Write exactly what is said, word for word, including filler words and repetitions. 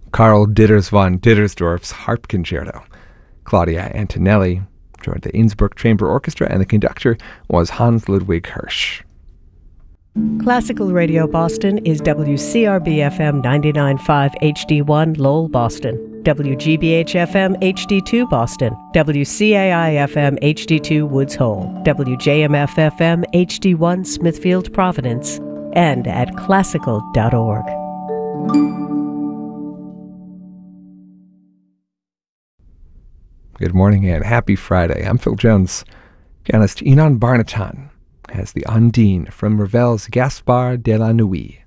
Karl Ditters von Dittersdorf's Harp Concerto. Claudia Antonelli joined the Innsbruck Chamber Orchestra, and the conductor was Hans Ludwig Hirsch. Classical Radio Boston is W C R B F M ninety-nine point five H D one Lowell, Boston, W G B H F M H D two Boston, W C A I F M H D two Woods Hole, W J M F F M H D one Smithfield, Providence, and at classical dot org. Good morning and happy Friday. I'm Phil Jones. Pianist Ynon Barnatan has the Ondine from Ravel's Gaspard de la Nuit.